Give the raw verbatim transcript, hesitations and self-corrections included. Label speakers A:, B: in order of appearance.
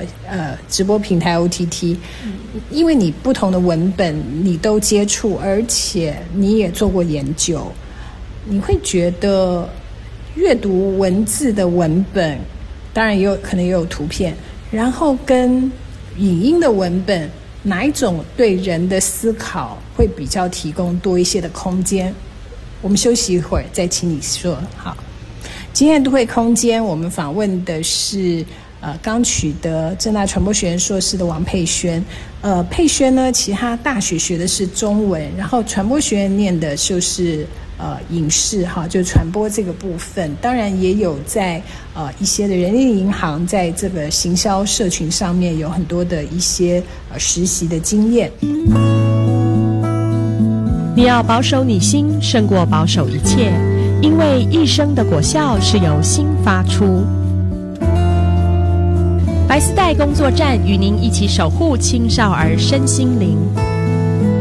A: 呃直播平台 O T T，嗯，因为你不同的文本你都接触，而且你也做过研究，你会觉得阅读文字的文本，当然也有可能也有图片，然后跟影音的文本，哪一种对人的思考会比较提供多一些的空间？我们休息一会儿再请你说。好，今天的都会空间我们访问的是呃刚取得政大传播学院硕士的王佩轩。呃佩轩呢，其实他大学学的是中文，然后传播学院念的就是呃影视哈，就传播这个部分，当然也有在呃一些的人力银行在这个行销社群上面有很多的一些呃实习的经验。
B: 你要保守你心胜过保守一切，因为一生的果效是由心发出。白丝带工作站与您一起守护青少儿身心灵。